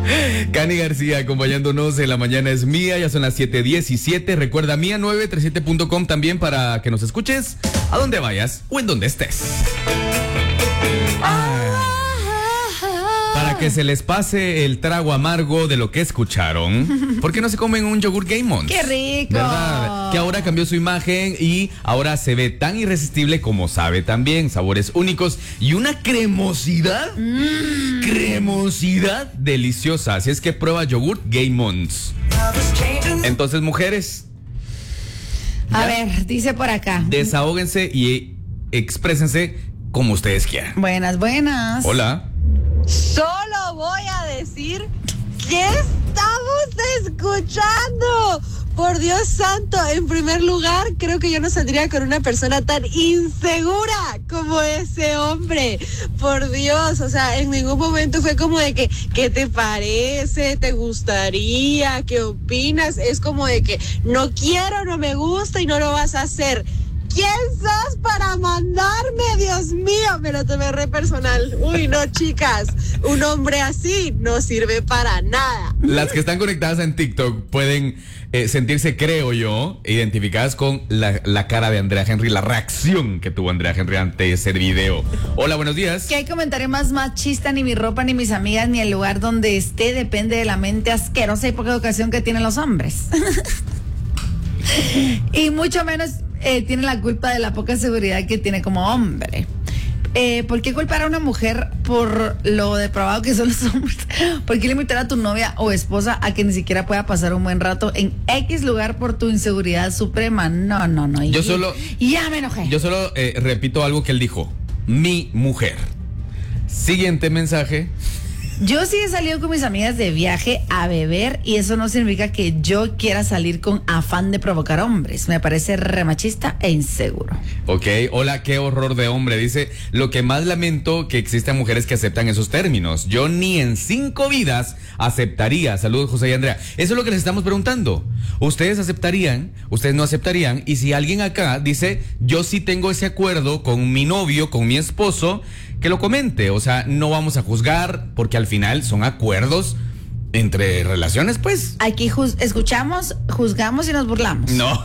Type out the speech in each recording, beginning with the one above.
Cani García acompañándonos en La Mañana es Mía, ya son las 7:17. Recuerda mía937.com también para que nos escuches a donde vayas o en donde estés. Para que se les pase el trago amargo de lo que escucharon, ¿por qué no se comen un yogur Game On? ¡Qué rico! ¿Verdad? Que ahora cambió su imagen y ahora se ve tan irresistible como sabe también. Sabores únicos y una cremosidad. Cremosidad deliciosa. Así es que prueba yogur Game On. Entonces, mujeres, a ver, dice por acá. desahóguense y exprésense como ustedes quieran. Buenas. Hola. Solo voy a decir que estamos escuchando. Por Dios santo, en primer lugar, creo que yo no saldría con una persona tan insegura como ese hombre. Por Dios, o sea, en ningún momento fue como de que, ¿qué te parece? ¿Te gustaría? ¿Qué opinas? Es como de que no quiero, no me gusta y no lo vas a hacer. ¿Quién sos para mandarme? Dios mío, me lo tomé re personal. Uy, no, chicas, un hombre así no sirve para nada. Las que están conectadas en TikTok pueden sentirse, creo yo, identificadas con la cara de Andrea Henry, la reacción que tuvo Andrea Henry ante ese video. Hola, buenos días. Que hay comentario más machista, ni mi ropa, ni mis amigas, ni el lugar donde esté, depende de la mente asquerosa y poca educación que tienen los hombres. Y mucho menos tiene la culpa de la poca seguridad que tiene como hombre. ¿Por qué culpar a una mujer por lo depravado que son los hombres? ¿Por qué limitar a tu novia o esposa a que ni siquiera pueda pasar un buen rato en X lugar por tu inseguridad suprema? No. Ya me enojé. Yo solo repito algo que él dijo. Mi mujer. Siguiente mensaje. Yo sí he salido con mis amigas de viaje a beber y eso no significa que yo quiera salir con afán de provocar hombres. Me parece re machista e inseguro. Ok, hola, qué horror de hombre. Dice, lo que más lamento que existan mujeres que aceptan esos términos. Yo ni en 5 vidas aceptaría. Saludos, José y Andrea. Eso es lo que les estamos preguntando. ¿Ustedes aceptarían? ¿Ustedes no aceptarían? Y si alguien acá dice, yo sí tengo ese acuerdo con mi novio, con mi esposo, que lo comente. O sea, no vamos a juzgar porque al final son acuerdos entre relaciones, pues. Aquí escuchamos, juzgamos y nos burlamos. No.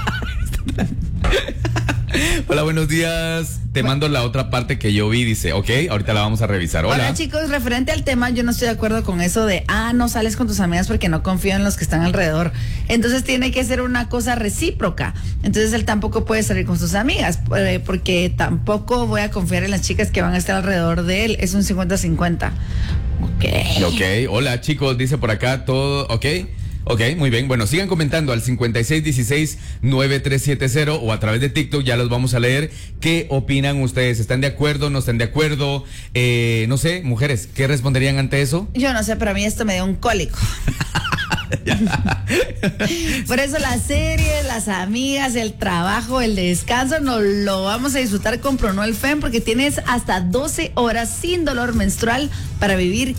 Hola, buenos días. Te mando la otra parte que yo vi. Dice, ok, ahorita la vamos a revisar. Hola. Hola, chicos, referente al tema, yo no estoy de acuerdo con eso de, no sales con tus amigas porque no confío en los que están alrededor. Entonces tiene que ser una cosa recíproca. Entonces él tampoco puede salir con sus amigas porque tampoco voy a confiar en las chicas que van a estar alrededor de él. Es un 50-50. Ok, hola, chicos, dice por acá todo, Ok, muy bien. Bueno, sigan comentando al 5616-9370 o a través de TikTok, ya los vamos a leer. ¿Qué opinan ustedes? ¿Están de acuerdo? ¿No están de acuerdo? No sé, mujeres, ¿qué responderían ante eso? Yo no sé, pero a mí esto me dio un cólico. Por eso las series, las amigas, el trabajo, el descanso, nos lo vamos a disfrutar con Pronol FEM porque tienes hasta 12 horas sin dolor menstrual para vivir